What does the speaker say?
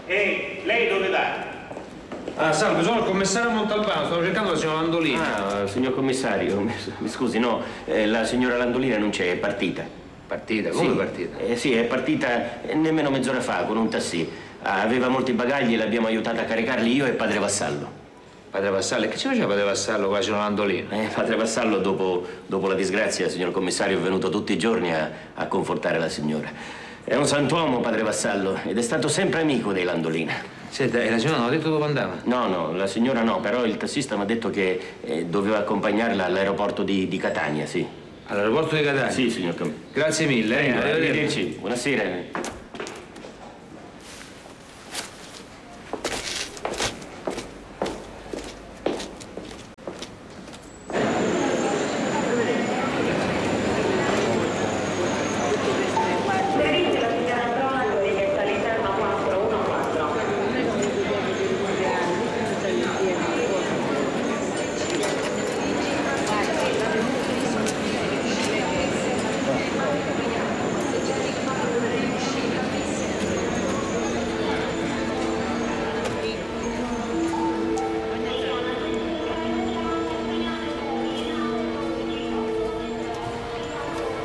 Ehi, lei dove va? Ah, salve, sono il commissario Montalbano, stavo cercando la signora Landolina. Ah, signor commissario, mi scusi, no, la signora Landolina non c'è, è partita. Partita? Come sì, partita? Sì, è partita nemmeno mezz'ora fa con un taxi. Aveva molti bagagli e l'abbiamo aiutata a caricarli io e padre Vassallo. Padre Vassallo? E che ci faceva padre Vassallo con la signora Landolina? Padre Vassallo, dopo la disgrazia, signor commissario, è venuto tutti i giorni a confortare la signora. È un santuomo, padre Vassallo, ed è stato sempre amico dei Landolina. Senta, e la signora non ha detto dove andava? No, la signora no, però il tassista mi ha detto che doveva accompagnarla all'aeroporto di Catania, sì. All'aeroporto di Catania? Sì, signor commissario. Grazie mille, arrivederci. Arrivederci, buonasera.